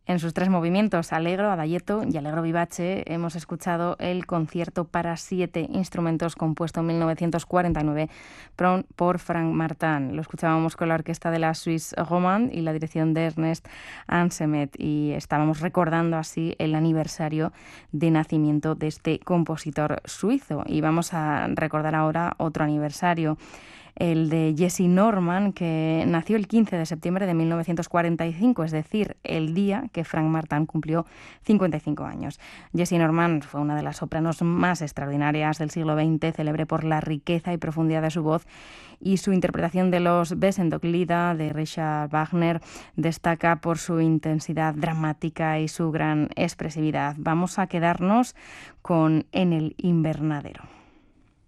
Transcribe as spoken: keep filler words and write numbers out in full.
En sus tres movimientos, Allegro, Adagietto y Allegro vivace, hemos escuchado el concierto para siete instrumentos compuesto en mil novecientos cuarenta y nueve por Frank Martin. Lo escuchábamos con la orquesta de la Suisse Romande y la dirección de Ernest Ansermet, y estábamos recordando así el aniversario de nacimiento de este compositor suizo. Y vamos a recordar ahora otro aniversario, el de Jessye Norman, que nació el quince de septiembre de mil novecientos cuarenta y cinco, es decir, el día que Frank Martin cumplió cincuenta y cinco años. Jessye Norman fue una de las sopranos más extraordinarias del siglo veinte, célebre por la riqueza y profundidad de su voz, y su interpretación de los Wesendonck-Lieder de Richard Wagner destaca por su intensidad dramática y su gran expresividad. Vamos a quedarnos con En el invernadero.